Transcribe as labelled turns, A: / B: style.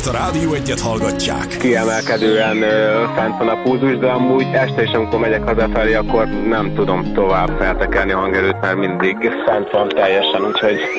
A: mert a Rádió Egyet hallgatják.
B: Kiemelkedően fent van a pulzus, de amúgy este is, amikor megyek hazafelé, akkor nem tudom tovább feltekerni a hangerőt, mert mindig fent van teljesen, úgyhogy